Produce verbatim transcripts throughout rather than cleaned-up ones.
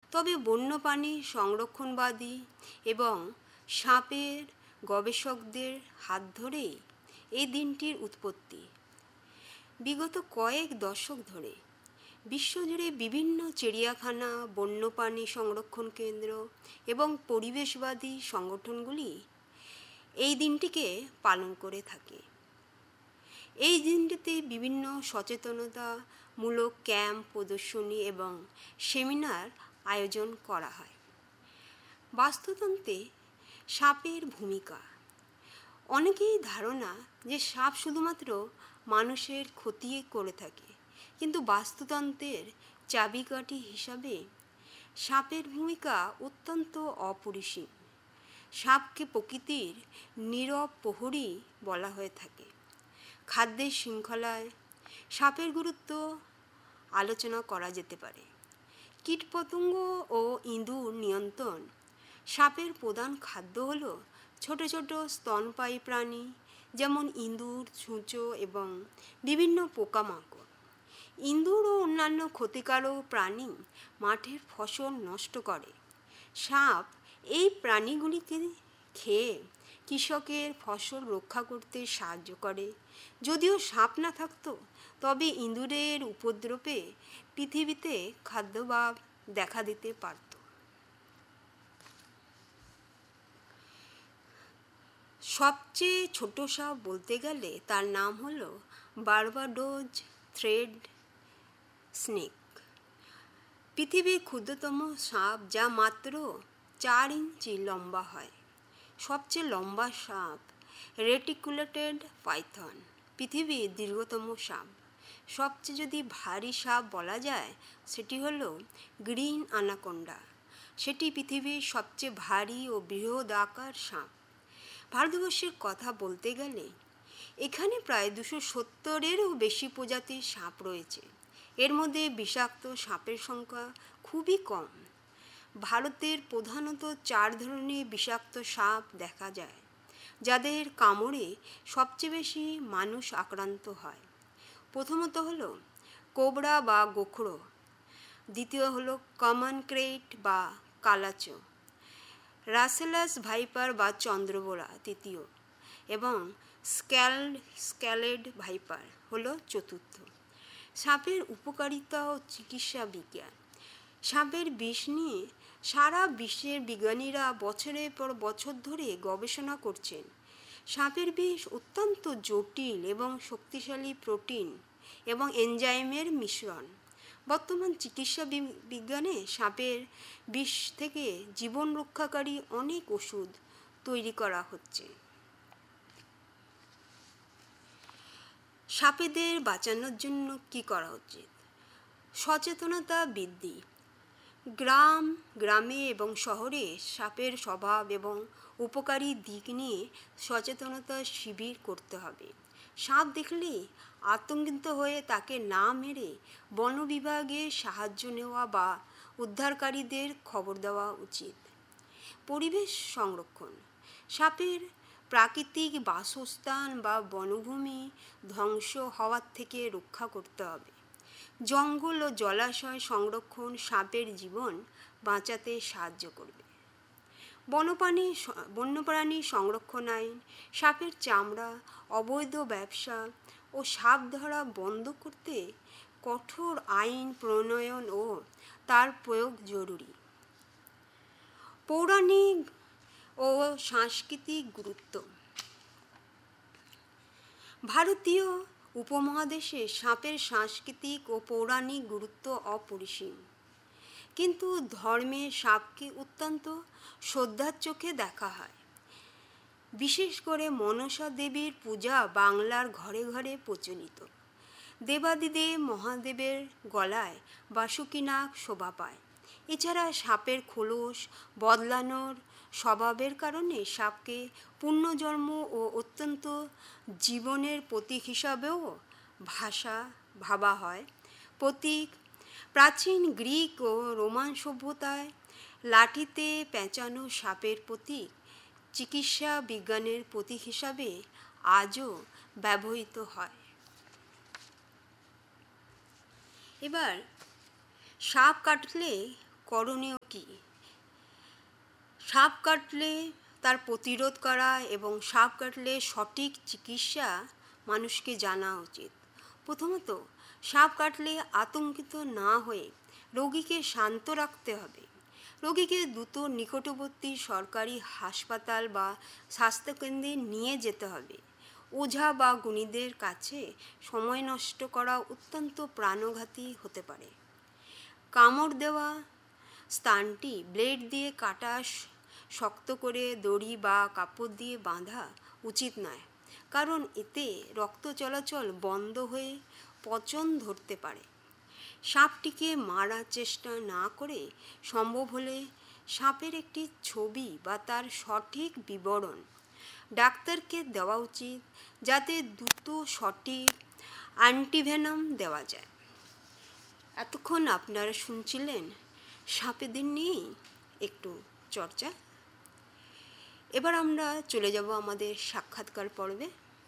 তবে বন্যপ্রাণী সংরক্ষণবাদী এবং সাপের গবেষকদের হাত ধরেই এই দিনটির উৎপত্তি। বিগত কয়েক দশক ধরে বিশ্বজুড়ে বিভিন্ন চিড়িয়াখানা, বন্যপ্রাণী সংরক্ষণ কেন্দ্র এবং পরিবেশবাদী সংগঠনগুলি এই দিনটিকে পালন করে থাকে। এই দিনটিতে বিভিন্ন সচেতনতামূলক ক্যাম্প, প্রদর্শনী এবং সেমিনার আয়োজন করা হয়। বাস্তুতন্ত্রে সাপের ভূমিকা। অনেকেই ধারণা যে সাপ শুধুমাত্র মানুষের ক্ষতি করে থাকে, কিন্তু বাস্তুতন্ত্রের চাবিকাঠি হিসাবে সাপের ভূমিকা অত্যন্ত অপরিসীম। সাপকে প্রকৃতির নীরব প্রহরী বলা হয়ে থাকে। খাদ্যের শৃঙ্খলায় সাপের গুরুত্ব আলোচনা করা যেতে পারে। কীটপতঙ্গ ও ইঁদুর নিয়ন্ত্রণ। সাপের প্রধান খাদ্য হল ছোট ছোট স্তন্যপায়ী প্রাণী, যেমন ইঁদুর, ছুঁচো এবং বিভিন্ন পোকামাকড়। ইঁদুর ও অন্যান্য ক্ষতিকারক প্রাণী মাঠের ফসল নষ্ট করে। সাপ এই প্রাণীগুলিকে খেয়ে কৃষকের ফসল রক্ষা করতে সাহায্য করে। যদিও সাপ না থাকতো, তবে ইঁদুরের উপদ্রবে পৃথিবীতে খাদ্যাভাব দেখা দিতে পারত। সবচেয়ে ছোট সাপ বলতে গেলে তার নাম হলো বার্বাডোজ থ্রেড স্নেক। পৃথিবীর ক্ষুদ্রতম সাপ, যা মাত্র চার ইঞ্চি লম্বা হয়। সবচেয়ে লম্বা সাপ রেটিকুলেটেড পাইথন, পৃথিবীর দীর্ঘতম সাপ। সবচেয়ে যদি ভারী সাপ বলা যায়, সেটি হলো গ্রিন অ্যানাকোন্ডা। সেটি পৃথিবীর সবচেয়ে ভারী ও বৃহদাকার সাপ। ভারতবর্ষের কথা বলতে গেলে এখানে প্রায় দুশো সত্তরেরও বেশি প্রজাতির সাপ রয়েছে। এর মধ্যে বিষাক্ত সাপের সংখ্যা খুবই কম। ভারতের প্রধানত চার ধরনের বিষাক্ত সাপ দেখা যায়, যাদের কামড়ে সবচেয়ে বেশি মানুষ আক্রান্ত হয়। প্রথমত হলো কোবরা বা গোখরো, দ্বিতীয় হলো কমন ক্রেট বা কালাচো, রাসেলাস ভাইপার বা চন্দ্রবোরা তৃতীয়, এবং স্ক্যালড স্ক্যালেড ভাইপার হলো চতুর্থ। সাপের উপকারিতা ও চিকিৎসা বিজ্ঞান। সাপের বিষ নিয়ে সারা বিশ্বের বিজ্ঞানীরা বছরের পর বছর ধরে গবেষণা করছেন। সাপের বিষ অত্যন্ত জটিল এবং শক্তিশালী প্রোটিন এবং এনজাইমের মিশ্রণ। বর্তমান চিকিৎসা বিজ্ঞানে সাপের বিষ থেকে জীবন রক্ষাকারী অনেক ওষুধ তৈরি করা হচ্ছে। সাপেদের বাঁচানোর জন্য কী করা উচিত? সচেতনতা বৃদ্ধি। গ্রাম গ্রামে এবং শহরে সাপের স্বভাব এবং উপকারী দিক নিয়ে সচেতনতা শিবির করতে হবে। সাপ দেখলে আতঙ্কিত হয়ে তাকে না মেরে বন বিভাগের সাহায্য নেওয়া বা উদ্ধারকারীদের খবর দেওয়া উচিত। পরিবেশ সংরক্ষণ। সাপের প্রাকৃতিক বাসস্থান বা বনভূমি ধ্বংস হওয়ার থেকে রক্ষা করতে হবে। জঙ্গল ও জলাশয় সংরক্ষণ সাপের জীবন বাঁচাতে সাহায্য করবে। বন্যপ্রাণী বন্যপ্রাণী সংরক্ষণ আইন। সাপের চামড়া, অবৈধ ব্যবসা ও সাপ ধরা বন্ধ করতে কঠোর আইন প্রণয়ন ও তার প্রয়োগ জরুরি। পৌরাণিক ও সাংস্কৃতিক গুরুত্ব। ভারতীয় উপমহাদেশে সাপের সাংস্কৃতিক ও পৌরাণিক গুরুত্ব অপরিসীম, কিন্তু ধর্মে সাপকে অত্যন্ত শ্রদ্ধার চোখে দেখা হয়। বিশেষ করে মনসা দেবীর পূজা বাংলার ঘরে ঘরে প্রচলিত। দেবাদিদেব মহাদেবের গলায় বাসুকী নাগ শোভা পায়। এছাড়া সাপের খোলস বদলানোর স্বভাবের কারণে সাপকে পুনর্জন্ম ও অত্যন্ত জীবনের প্রতীক হিসাবেও ভাষা ভাবা হয়। প্রতীক। প্রাচীন গ্রিক ও রোমান সভ্যতায় লাঠিতে পেঁচানো সাপের প্রতীক চিকিৎসা বিজ্ঞানের প্রতীক হিসাবে আজও ব্যবহৃত হয়। এবার সাপ কাটলে করণীয় কী? সাপ কাটলে তার প্রতিরোধ করা এবং সাপ কাটলে সঠিক চিকিৎসা মানুষকে জানা উচিত। প্রথমত, সাপ কাটলে আতঙ্কিত না হয়ে রোগীকে শান্ত রাখতে হবে। রোগীকে দ্রুত নিকটবর্তী সরকারি হাসপাতাল বা স্বাস্থ্যকেন্দ্রে নিয়ে যেতে হবে। ওঝা বা গুণীদের কাছে সময় নষ্ট করা অত্যন্ত প্রাণঘাতী হতে পারে। কামড় দেওয়া স্থানটি ব্লেড দিয়ে কাটা, শক্ত করে দড়ি বা কাপড় দিয়ে বাঁধা উচিত নয়, কারণ এতে রক্ত চলাচল বন্ধ হয়ে পচন ধরতে পারে। সাপটিকে মারার চেষ্টা না করে সম্ভব হলে সাপের একটি ছবি বা তার সঠিক বিবরণ ডাক্তারকে দেওয়া উচিত, যাতে দ্রুত সঠিক অ্যান্টিভেনম দেওয়া যায়। এতক্ষণ আপনারা শুনছিলেন সাপেদের নিয়েই একটু চর্চা। এবার আমরা চলে যাব আমাদের সাক্ষাৎকার পর্বে।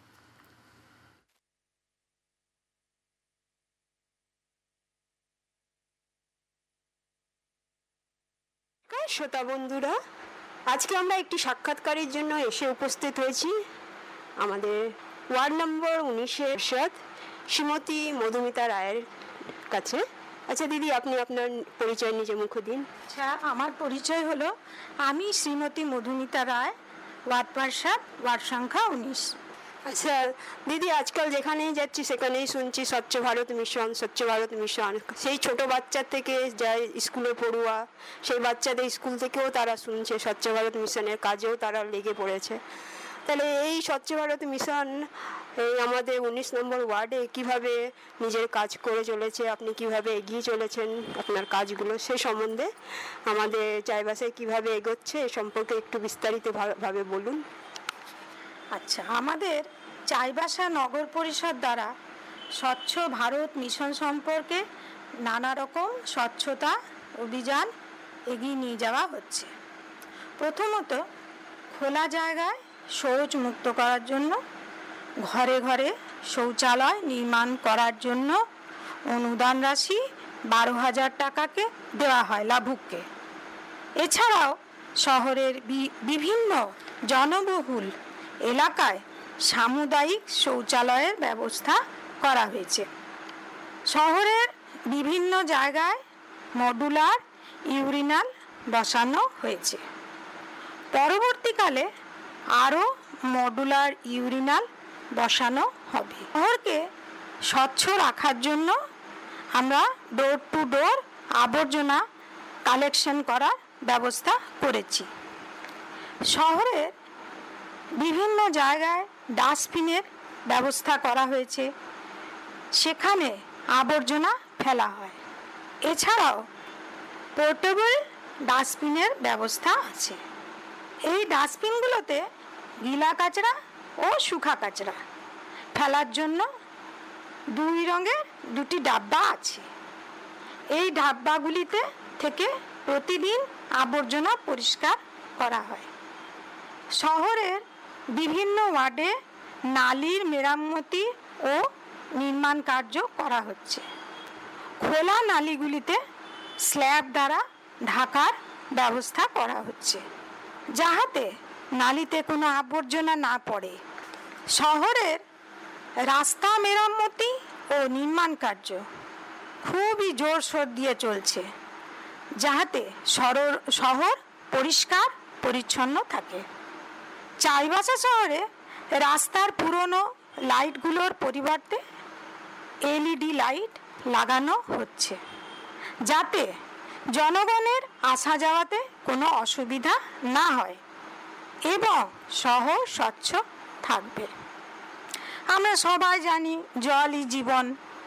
শ্রোতা বন্ধুরা, আজকে আমরা একটি সাক্ষাৎকারের জন্য এসে উপস্থিত হয়েছি আমাদের ওয়ার্ড নম্বর উনিশের সাথ শ্রীমতী মধুমিতা রায়ের কাছে। আচ্ছা দিদি, আপনি আপনার পরিচয় নিজে মুখ দিন। আচ্ছা, আমার পরিচয় হলো, আমি শ্রীমতী মধুমিতা রায়, ওয়ার্ড পার্ষদ, ওয়ার্ড সংখ্যা উনিশ। আচ্ছা দিদি, আজকাল যেখানেই যাচ্ছি সেখানেই শুনছি স্বচ্ছ ভারত মিশন, স্বচ্ছ ভারত মিশন। সেই ছোট বাচ্চার থেকে যায় স্কুলে পড়ুয়া, সেই বাচ্চাদের স্কুল থেকেও তারা শুনছে স্বচ্ছ ভারত মিশনের কাজেও তারা লেগে পড়েছে। তাহলে এই স্বচ্ছ ভারত মিশন এই আমাদের উনিশ নম্বর ওয়ার্ডে কিভাবে নিজের কাজ করে চলেছে, আপনি কিভাবে এগিয়ে চলেছেন আপনার কাজগুলো, সে সম্বন্ধে আমাদের চাইবাসায় কিভাবে এগোচ্ছে এ সম্পর্কে একটু বিস্তারিতভাবে বলুন। আচ্ছা, আমাদের চাইবাসা নগর পরিষদ দ্বারা স্বচ্ছ ভারত মিশন সম্পর্কে নানা রকম স্বচ্ছতা অভিযান এগিয়ে নিয়ে যাওয়া হচ্ছে। প্রথমত, খোলা জায়গায় শৌচ মুক্ত করার জন্য ঘরে ঘরে শৌচালয় নির্মাণ করার জন্য অনুদান রাশি বারো হাজার টাকাকে দেওয়া হয় লাভুককে। এছাড়াও শহরের বিভিন্ন জনবহুল এলাকায় সামুদায়িক শৌচালয়ের ব্যবস্থা করা হয়েছে। শহরের বিভিন্ন জায়গায় মডুলার ইউরিনাল বসানো হয়েছে। পরবর্তীকালে আরও মডুলার ইউরিনাল বসানো হবে। শহরকে স্বচ্ছ রাখার জন্য আমরা ডোর টু ডোর আবর্জনা কালেকশন করার ব্যবস্থা করেছি। শহরের বিভিন্ন জায়গায় ডাস্টবিনের ব্যবস্থা করা হয়েছে, সেখানে আবর্জনা ফেলা হয়। এছাড়াও পোর্টেবল ডাস্টবিনের ব্যবস্থা আছে। এই ডাস্টবিনগুলোতে গিলা কাচরা ও শুখা কাচরা ফেলার জন্য দুই রঙের দুটি ডাব্বা আছে। এই ডাব্বাগুলিতে থেকে প্রতিদিন আবর্জনা পরিষ্কার করা হয়। শহরের বিভিন্ন ওয়ার্ডে নালীর মেরামতি ও নির্মাণ কার্য করা হচ্ছে। খোলা নালীগুলিতে স্ল্যাব দ্বারা ঢাকার ব্যবস্থা করা হচ্ছে, যাহাতে নালীতে কোনো আবর্জনা না পড়ে। শহরের রাস্তা মেরামতি ও নির্মাণ কার্য খুবই জোরশোর দিয়ে চলছে, যাহাতে শহর পরিষ্কার পরিচ্ছন্ন থাকে। চাইবাসা শহরে রাস্তার পুরনো লাইটগুলোর পরিবর্তে এলইডি লাইট লাগানো হচ্ছে, যাতে জনগণের আসা যাওয়াতে কোনো অসুবিধা না হয় এবং শহর স্বচ্ছ থাকবে। আমরা সবাই জানি জলই জীবন।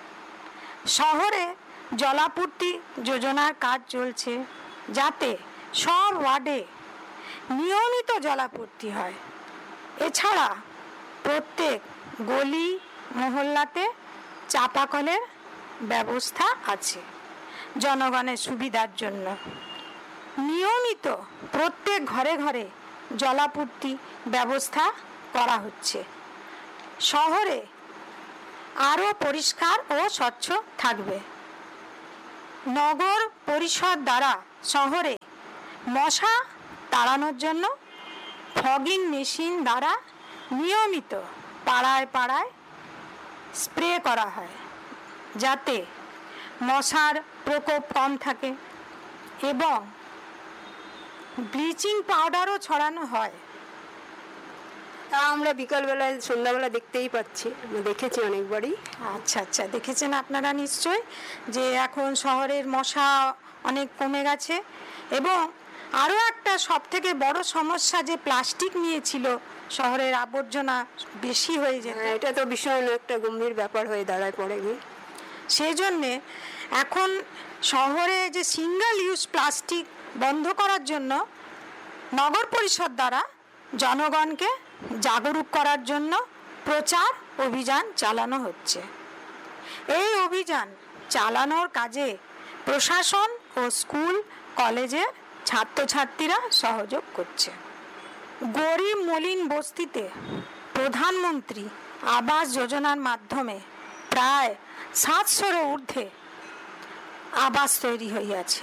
শহরে জলাপূর্তি যোজনার কাজ চলছে, যাতে সব ওয়ার্ডে নিয়মিত জলাপূর্তি হয়। এছাড়া প্রত্যেক গলি মহল্লাতে চাপাকলের ব্যবস্থা আছে জনগণের সুবিধার জন্য। নিয়মিত প্রত্যেক ঘরে ঘরে জলাপূর্তি ব্যবস্থা করা হচ্ছে। শহরে আরও পরিষ্কার ও স্বচ্ছ থাকবে। নগর পরিষদ দ্বারা শহরে মশা তাড়ানোর জন্য ফগিং মেশিন দ্বারা নিয়মিত পাড়ায় পাড়ায় স্প্রে করা হয়, যাতে মশার প্রকোপ কম থাকে, এবং ব্লিচিং পাউডারও ছড়ানো হয়। তা আমরা বিকালবেলায় সন্ধ্যাবেলা দেখতেই পাচ্ছি, আমরা দেখেছি অনেকবারই। আচ্ছা আচ্ছা, দেখেছেন আপনারা নিশ্চয় যে এখন শহরের মশা অনেক কমে গেছে। এবং আরও একটা সব থেকে বড় সমস্যা, যে প্লাস্টিক নিয়েছিল শহরের আবর্জনা বেশি হয়ে যেত, এটা তো ভীষণ একটা গম্ভীর ব্যাপার হয়ে দাঁড়ায় পড়ে গিয়ে। সেই জন্যে এখন শহরে যে সিঙ্গেল ইউজ প্লাস্টিক বন্ধ করার জন্য নগর পরিষদ দ্বারা জনগণকে জাগরুক করার জন্য প্রচার অভিযান চালানো হচ্ছে। এই অভিযান চালানোর কাজে প্রশাসন ও স্কুল কলেজের ছাত্রছাত্রীরা সহযোগ করছে। গরিব মলিন বস্তিতে প্রধানমন্ত্রী আবাস যোজনার মাধ্যমে প্রায় সাতশোরও ঊর্ধ্বে আবাস তৈরি হইয়াছে,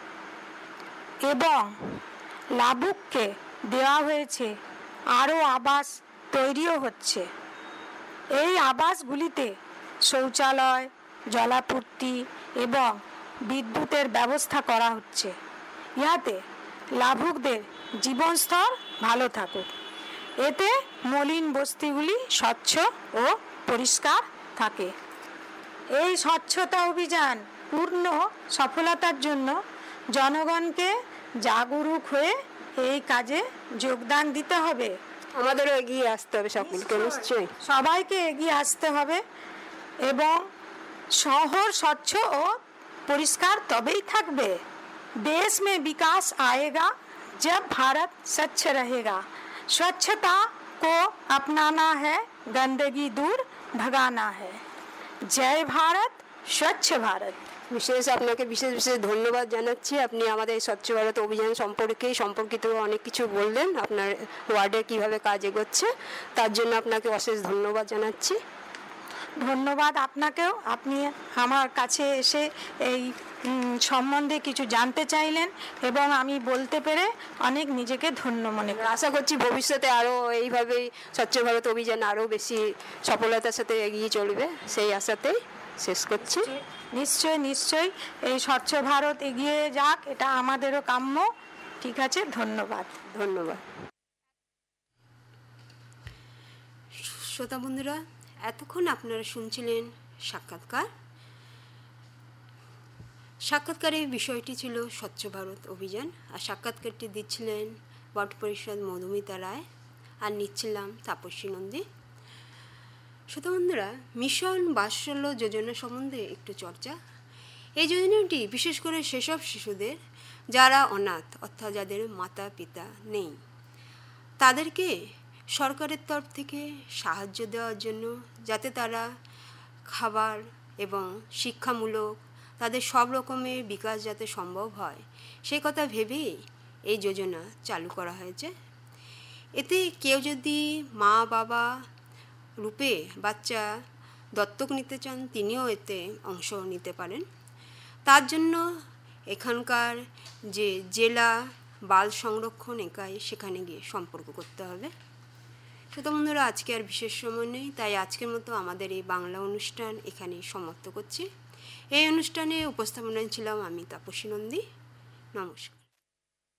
এবং লাভুককে দেওয়া হয়েছে আরও আবাস তৈরিও হচ্ছে। এই আবাসগুলিতে শৌচালয়, জলাপূর্তি এবং বিদ্যুতের ব্যবস্থা করা হচ্ছে। ইহাতে লাভুকদের জীবনস্তর ভালো থাকুক, এতে মলিন বস্তিগুলি স্বচ্ছ ও পরিষ্কার থাকে। এই স্বচ্ছতা অভিযান পূর্ণ সফলতার জন্য জনগণকে জাগরুক হয়ে এই কাজে যোগদান দিতে হবে। আমাদেরও এগিয়ে আসতে হবে, সকলকে নিশ্চয়ই সবাইকে এগিয়ে আসতে হবে, এবং শহর স্বচ্ছ ও পরিষ্কার তবেই থাকবে। देश में विकास आएगा जब भारत स्वच्छ रहेगा। स्वच्छता को अपनाना है, गंदगी दूर भगाना है। जय भारत, स्वच्छ भारत। বিশেষ আপনাকে বিশেষ বিশেষ ধন্যবাদ জানাচ্ছি। আপনি আমাদের স্বচ্ছ ভারত অভিযান সম্পর্কে সম্পর্কিত অনেক কিছু বললেন, আপনার ওয়ার্ডে কিভাবে কাজ এগোচ্ছে, তার জন্য আপনাকে অশেষ ধন্যবাদ জানাচ্ছি। ধন্যবাদ আপনাকেও, আপনি আমার কাছে এসে এই সম্বন্ধে কিছু জানতে চাইলেন, এবং আমি বলতে পেরে অনেক নিজেকে ধন্য মনে করি। আশা করছি ভবিষ্যতে আরও এইভাবেই স্বচ্ছ ভারত অভিযান আরও বেশি সফলতার সাথে এগিয়ে চলবে, সেই আশাতেই শেষ করছি। নিশ্চয় নিশ্চয়ই এই স্বচ্ছ ভারত এগিয়ে যাক, এটা আমাদেরও কাম্য। ঠিক আছে, ধন্যবাদ। ধন্যবাদ। শ্রোতা বন্ধুরা, এতক্ষণ আপনারা শুনছিলেন সাক্ষাৎকার। সাক্ষাৎকারের বিষয়টি ছিল স্বচ্ছ ভারত অভিযান, আর সাক্ষাৎকারটি দিচ্ছিলেন ওয়ার্ড পরিষদ মধুমিতা রায়, আর নিচ্ছিলাম তাপসী নন্দী। শ্রোতা বন্ধুরা, মিশন বাৎসল্য যোজনা সম্বন্ধে একটু চর্চা। এই যোজনাটি বিশেষ করে সেসব শিশুদের যারা অনাথ, অর্থাৎ যাদের মাতা পিতা নেই, তাদেরকে সরকারের তরফ থেকে সাহায্য দেওয়ার জন্য, যাতে তারা খাবার এবং শিক্ষামূলক তাদের সব রকমের বিকাশ যাতে সম্ভব হয়, সেই কথা ভেবেই এই যোজনা চালু করা হয়েছে। এতে কেউ যদি মা বাবা রূপে বাচ্চা দত্তক নিতে চান, তিনিও এতে অংশ নিতে পারেন। তার জন্য এখানকার যে জেলা বাল সংরক্ষণ একাই, সেখানে গিয়ে সম্পর্ক করতে হবে। শ্রোতা বন্ধুরা, আজকে আর বিশেষ সময় নেই, তাই আজকের মতো আমাদের এই বাংলা অনুষ্ঠান এখানে সমাপ্ত করছি। এই অনুষ্ঠানে উপস্থাপনায় ছিলাম আমি তাপসী নন্দী। নমস্কার।